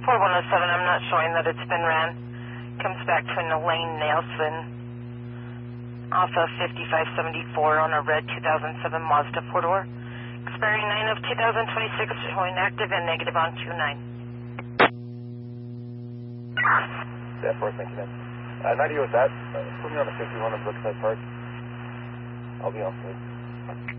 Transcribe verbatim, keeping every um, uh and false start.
four one oh seven, I'm not showing that it's been ran. Comes back to an Elaine Nelson off of fifty-five seventy-four on a red two thousand seven Mazda four-door. Expiry nine of two thousand twenty-six, showing active and negative on two nine. Yeah, four, thank you, man. Uh, ninety with that. Uh, put me on the fifty-one at Brookside Park. I'll be on site.